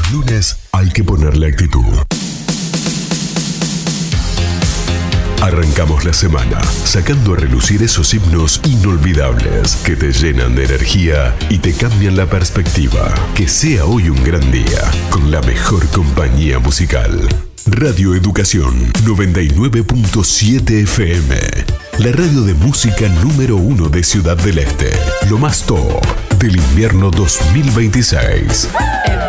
Los lunes hay que ponerle actitud. Arrancamos la semana sacando a relucir esos himnos inolvidables que te llenan de energía y te cambian la perspectiva. Que sea hoy un gran día con la mejor compañía musical. Radio Educación 99.7 FM. La radio de música número 1 de Ciudad del Este. Lo más top del invierno 2026.